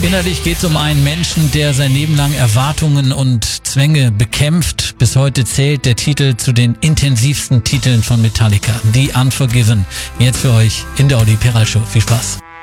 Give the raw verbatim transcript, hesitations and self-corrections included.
Innerlich geht es um einen Menschen, der sein Leben lang Erwartungen und Zwänge bekämpft. Bis heute zählt der Titel zu den intensivsten Titeln von Metallica, The Unforgiven. Jetzt für euch in der Olli Peral Show. Viel Spaß.